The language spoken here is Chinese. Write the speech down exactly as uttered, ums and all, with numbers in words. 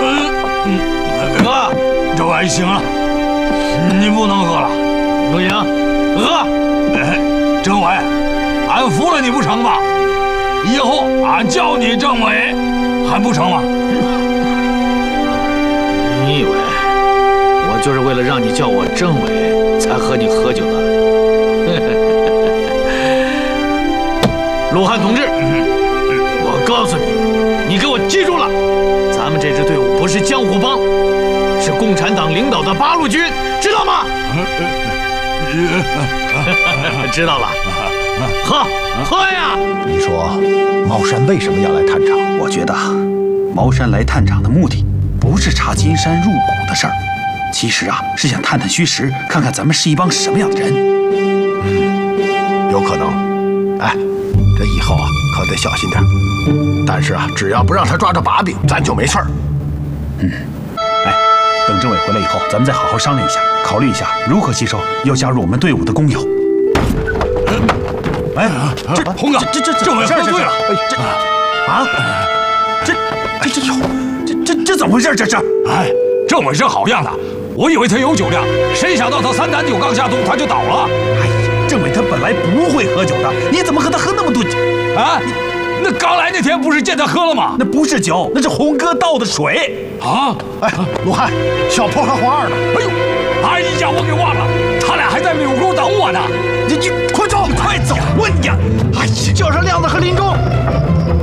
喝， 政委行了，你不能喝了， 不行，喝。 政委，俺服了你不成吧？以后俺叫你政委，还不成吗？ 你以为我就是为了让你叫我政委才和你喝酒的？陆汉同志，我告诉你，你给我记住了，咱们这支队伍不是江湖帮，是共产党领导的八路军，知道吗？知道了，喝喝呀！ 你说茅山为什么要来探场？ 我觉得茅山来探场的目的不是查金山入股的事儿，其实啊是想探探虚实，看看咱们是一帮什么样的人。 嗯，有可能。哎，这以后啊可得小心点。但是啊，只要不让他抓着把柄，咱就没事儿。 嗯，哎，等政委回来以后，咱们再好好商量一下，考虑一下如何吸收要加入我们队伍的工友。哎，这红哥， 这这这政委喝醉了。 哎，这啊，这这这这这这怎么回事？这是？ 哎，政委是好样的，我以为他有酒量，谁想到他三坛酒刚下肚他就倒了。 哎呀，政委他本来不会喝酒的，你怎么和他喝那么多酒？啊， 那刚来那天不是见他喝了吗？ 那不是酒，那是红哥倒的水啊！ 哎，陆汉，小坡和黄二呢？ 哎呦，哎呀，我给忘了，他俩还在柳沟等我呢。 你你快走，快走啊你！哎呀， 叫上亮子和林忠。